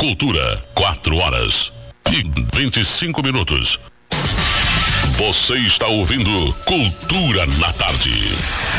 Cultura, 4 horas e 25 minutos. Você está ouvindo Cultura na Tarde.